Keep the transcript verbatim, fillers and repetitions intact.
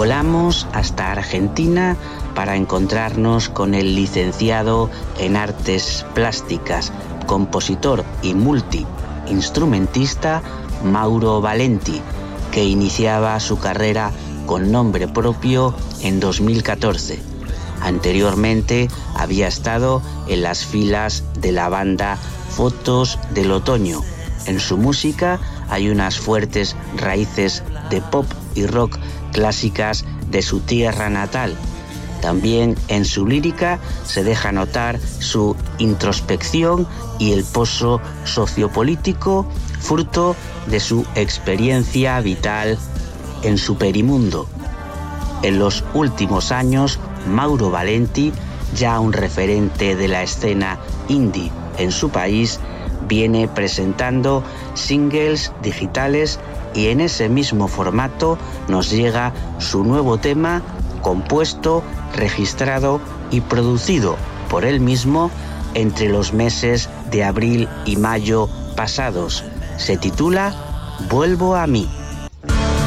Volamos hasta Argentina para encontrarnos con el licenciado en Artes Plásticas, compositor y multiinstrumentista Mauro Valenti, que iniciaba su carrera con nombre propio en dos mil catorce. Anteriormente había estado en las filas de la banda Fotos del Otoño. En su música hay unas fuertes raíces de pop y rock clásicas de su tierra natal. También en su lírica se deja notar su introspección y el pozo sociopolítico, fruto de su experiencia vital en su perimundo. En los últimos años, Mauro Valenti, ya un referente de la escena indie en su país, viene presentando singles digitales y en ese mismo formato nos llega su nuevo tema, compuesto, registrado y producido por él mismo entre los meses de abril y mayo pasados. Se titula Vuelvo a mí.